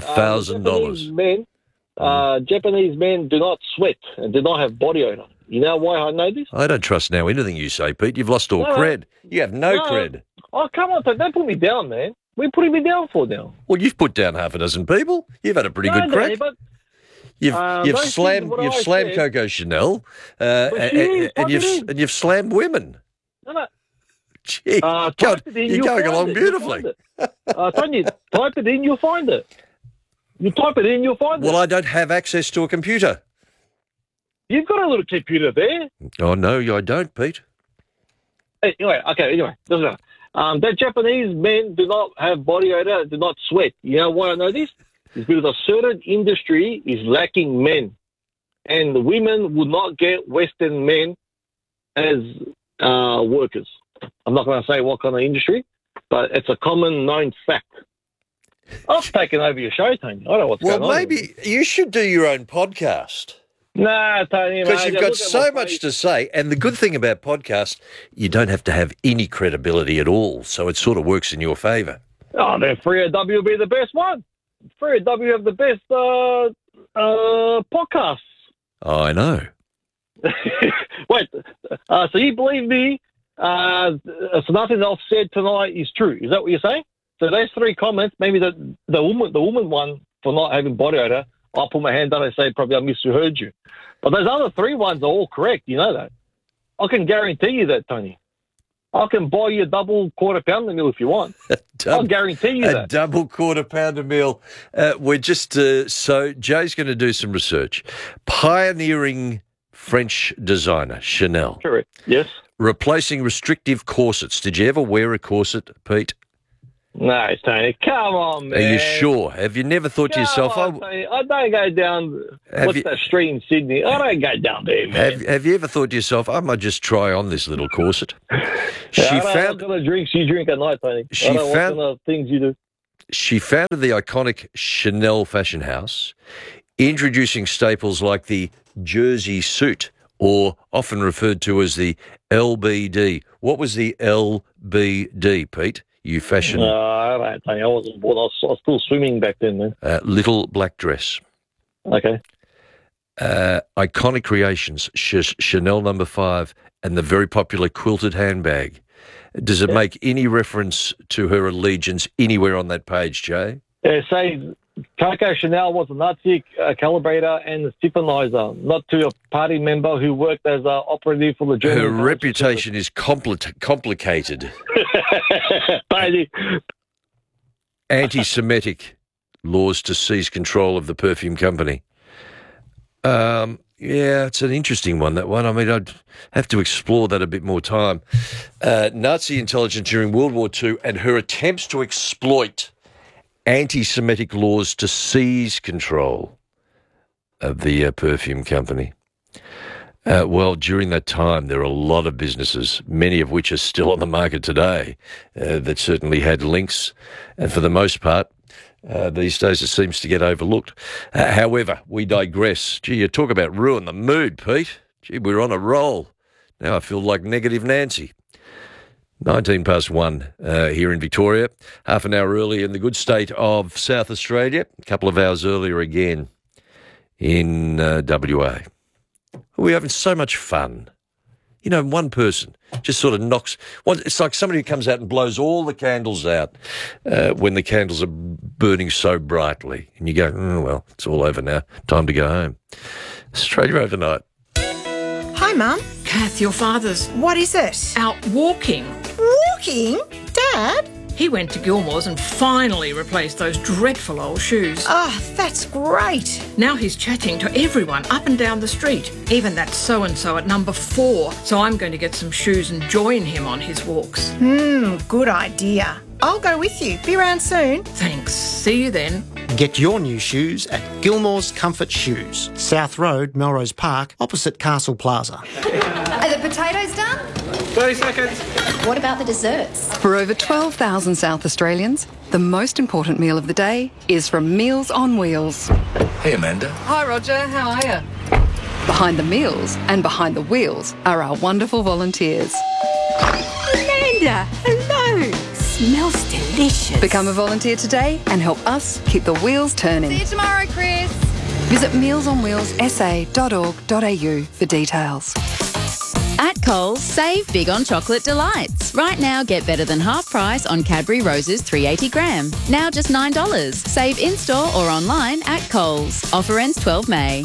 $1,000. Japanese men do not sweat and do not have body odour. You know why I know this? I don't trust now anything you say, Pete. You've lost all cred. You have no cred. Oh, come on, don't put me down, man. What are you putting me down for now? Well, you've put down half a dozen people. You've had a pretty good crack. But You've slammed Coco Chanel, and you've slammed women. No. Gee, you're going along beautifully. Tony, type it in, you'll find it. You type it in, you'll find it. Well, I don't have access to a computer. You've got a little computer there. Oh, no, I don't, Pete. Anyway, doesn't matter. That Japanese men do not have body odour, do not sweat. You know why I know this? It's because a certain industry is lacking men. And the women would not get Western men as workers. I'm not going to say what kind of industry, but it's a common known fact. I've taken over your show, Tony. I don't know what's going on. Well, maybe you should do your own podcast. Nah, Tony. Because you've got so much to say. And the good thing about podcasts, you don't have to have any credibility at all. So it sort of works in your favour. Oh, then 3AW will be the best one. 3AW have the best podcasts. Oh, I know. Wait, so you believe me? So nothing else said tonight is true. Is that what you're saying? So those 3 comments, maybe the woman one for not having body odour, I'll put my hand down and say probably I misheard you. But those other 3 ones are all correct. You know that. I can guarantee you that, Tony. I can buy you a double quarter pounder meal if you want. I'll guarantee you that. A double quarter pounder meal. We're just, so Jay's going to do some research. Pioneering French designer, Chanel. Correct, yes. Replacing restrictive corsets. Did you ever wear a corset, Pete? No, Tony, come on, man. Are you sure? Have you never thought to yourself, Tony, I don't go down, what's that street in Sydney? I don't go down there, man. Have you ever thought to yourself, I might just try on this little corset? I don't know what kind of drinks you drink at night, Tony. I don't know what kind of things you do. She founded the iconic Chanel fashion house, introducing staples like the jersey suit, or often referred to as the LBD. What was the LBD, Pete? You fashion... I don't know. I wasn't born. I was still swimming back then, man. Little black dress. Okay. Iconic creations, Chanel No. 5, and the very popular quilted handbag. Does it make any reference to her allegiance anywhere on that page, Jay? Say Coco Chanel was a Nazi calibrator and a stephanizer, not to a party member who worked as an operative for the German... Her reputation is complicated. Anti-Semitic laws to seize control of the perfume company. Yeah, it's an interesting one, that one. I mean, I'd have to explore that a bit more time. Nazi intelligence during World War II and her attempts to exploit anti-Semitic laws to seize control of the perfume company. Well, during that time, there are a lot of businesses, many of which are still on the market today, that certainly had links. And for the most part, these days it seems to get overlooked. However, we digress. Gee, you talk about ruin the mood, Pete. Gee, we're on a roll. Now I feel like Negative Nancy. 1:19 here in Victoria, half an hour early in the good state of South Australia, a couple of hours earlier again in WA. We're having so much fun. You know, one person just sort of knocks... Well, it's like somebody who comes out and blows all the candles out when the candles are burning so brightly. And you go, well, it's all over now. Time to go home. Australia overnight. Hi, Mum. Kath, your father's... What is it? Out walking. Walking? Dad? He went to Gilmore's and finally replaced those dreadful old shoes. Oh, that's great. Now he's chatting to everyone up and down the street, even that so-and-so at number 4. So I'm going to get some shoes and join him on his walks. Good idea. I'll go with you. Be around soon. Thanks. See you then. Get your new shoes at Gilmore's Comfort Shoes, South Road, Melrose Park, opposite Castle Plaza. Are the potatoes done? 30 seconds. What about the desserts? For over 12,000 South Australians, the most important meal of the day is from Meals on Wheels. Hey, Amanda. Hi, Roger. How are you? Behind the meals and behind the wheels are our wonderful volunteers. Amanda, hello. Smells delicious. Become a volunteer today and help us keep the wheels turning. See you tomorrow, Chris. Visit mealsonwheelssa.org.au for details. At Coles, save big on chocolate delights. Right now, get better than half price on Cadbury Roses 380 gram. Now just $9. Save in-store or online at Coles. Offer ends 12 May.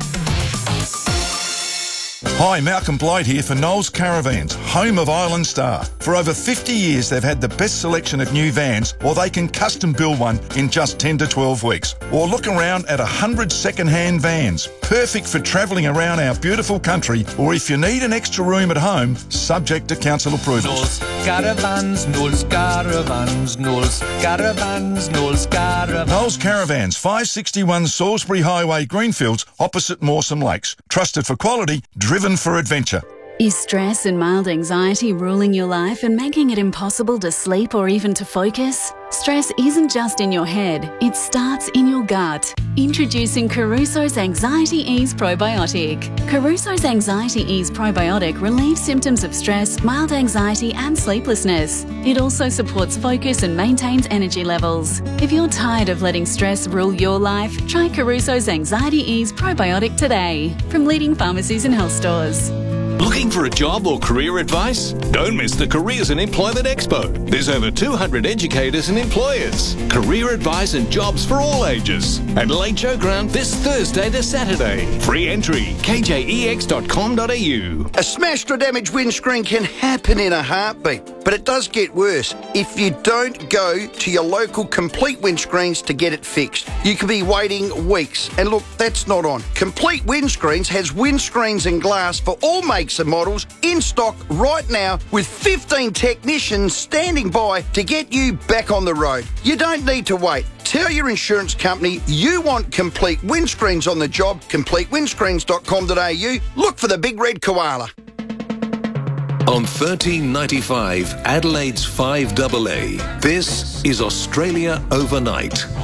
Hi, Malcolm Blight here for Knowles Caravans, home of Island Star. For over 50 years, they've had the best selection of new vans, or they can custom build one in just 10 to 12 weeks. Or look around at 100 second-hand vans, perfect for travelling around our beautiful country, or if you need an extra room at home, subject to council approval. Knowles Caravans, Knowles Caravans, Knowles Caravans, Knowles Caravans. Knowles Caravans, 561 Salisbury Highway, Greenfields, opposite Mawson Lakes. Trusted for quality, driven for adventure. Is stress and mild anxiety ruling your life and making it impossible to sleep or even to focus? Stress isn't just in your head, it starts in your gut. Introducing Caruso's Anxiety Ease Probiotic. Caruso's Anxiety Ease Probiotic relieves symptoms of stress, mild anxiety and sleeplessness. It also supports focus and maintains energy levels. If you're tired of letting stress rule your life, try Caruso's Anxiety Ease Probiotic today from leading pharmacies and health stores. Looking for a job or career advice? Don't miss the Careers and Employment Expo. There's over 200 educators and employers. Career advice and jobs for all ages. At Late Showground this Thursday to Saturday. Free entry, kjex.com.au. A smashed or damaged windscreen can happen in a heartbeat, but it does get worse if you don't go to your local Complete Windscreens to get it fixed. You could be waiting weeks, and look, that's not on. Complete Windscreens has windscreens and glass for all makes and models in stock right now with 15 technicians standing by to get you back on the road. You don't need to wait. Tell your insurance company you want Complete Windscreens on the job. CompleteWindscreens.com.au. Look for the big red koala. On 1395 Adelaide's 5AA, this is Australia Overnight.